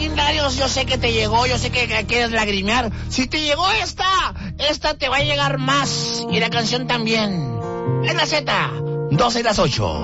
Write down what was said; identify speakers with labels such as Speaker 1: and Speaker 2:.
Speaker 1: Legendarios, yo sé que te llegó, yo sé que quieres lagrimear. Si te llegó esta te va a llegar más. Y la canción también. Es la Z, 12 y las 8.